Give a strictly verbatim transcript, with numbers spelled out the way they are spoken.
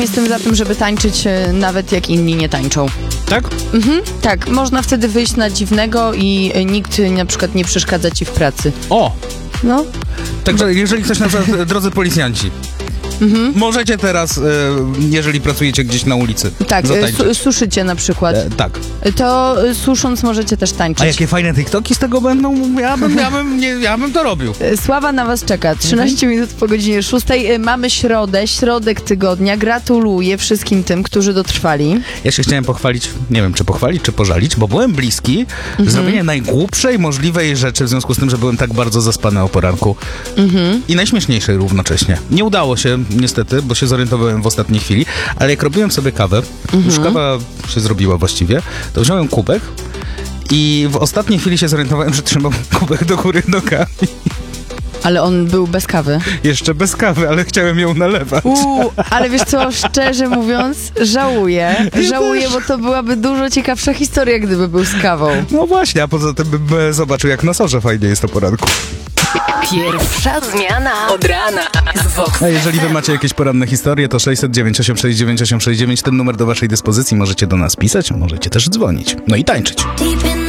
Jestem za tym, żeby tańczyć e, nawet jak inni nie tańczą. Tak? Mhm, tak, można wtedy wyjść na dziwnego i e, nikt e, na przykład nie przeszkadza ci w pracy. O! No. Także jeżeli ktoś na przykład, drodzy policjanci, mhm. możecie teraz, e, jeżeli pracujecie gdzieś na ulicy, Tak, e, zatańczyć. su- suszycie na przykład. E, tak. To e, susząc możecie też tańczyć. A jakie fajne TikToki z tego będą? Ja bym, ja bym, nie, ja bym to robił. E, Sława na was czeka. trzynaście minut po godzinie szóstej. E, Mamy środę, środek tygodnia. Gratuluję wszystkim tym, którzy dotrwali. Ja się chciałem pochwalić, nie wiem czy pochwalić, czy pożalić, bo byłem bliski mhm. zrobienia najgłupszej możliwej rzeczy w związku z tym, że byłem tak bardzo zaspany o poranku mhm. i najśmieszniejszej równocześnie. Nie udało się niestety, bo się zorientowałem w ostatniej chwili, ale jak robiłem sobie kawę, mhm. już kawa się zrobiła właściwie, to wziąłem kubek i w ostatniej chwili się zorientowałem, że trzymam kubek do góry nogami. Ale on był bez kawy. Jeszcze bez kawy, ale chciałem ją nalewać. Uuu, ale wiesz co, szczerze mówiąc, żałuję. Ja żałuję, też. bo to byłaby dużo ciekawsza historia, gdyby był z kawą. No właśnie, a poza tym bym zobaczył, jak na sorze fajnie jest o poranku. Pierwsza zmiana od rana z Vox. A jeżeli wy macie jakieś poranne historie, to sześćset dziewięć osiem sześć dziewięć osiem sześć dziewięć, ten numer do waszej dyspozycji, możecie do nas pisać, możecie też dzwonić. No i tańczyć. Deep in